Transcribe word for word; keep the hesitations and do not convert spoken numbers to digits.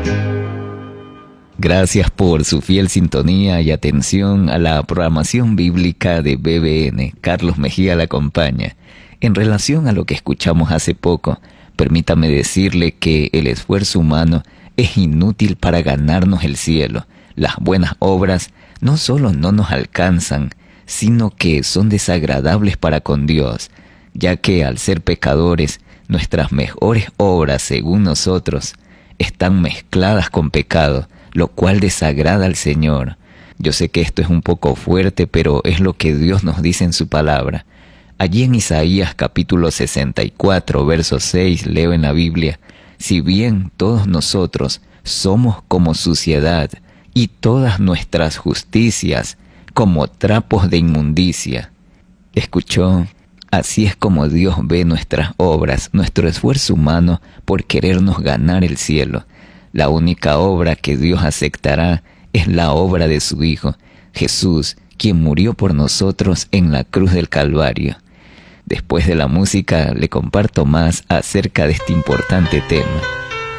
Gracias por su fiel sintonía y atención a la programación bíblica de B B N. Carlos Mejía la acompaña. En relación a lo que escuchamos hace poco, permítame decirle que el esfuerzo humano es inútil para ganarnos el cielo. Las buenas obras no solo no nos alcanzan, sino que son desagradables para con Dios, ya que al ser pecadores, nuestras mejores obras, según nosotros, están mezcladas con pecado, lo cual desagrada al Señor. Yo sé que esto es un poco fuerte, pero es lo que Dios nos dice en su palabra. Allí en Isaías capítulo sesenta y cuatro, verso seis, leo en la Biblia: si bien todos nosotros somos como suciedad, y todas nuestras justicias como trapos de inmundicia. ¿Escuchó? Así es como Dios ve nuestras obras, nuestro esfuerzo humano por querernos ganar el cielo. La única obra que Dios aceptará es la obra de su Hijo, Jesús, quien murió por nosotros en la cruz del Calvario. Después de la música le comparto más acerca de este importante tema.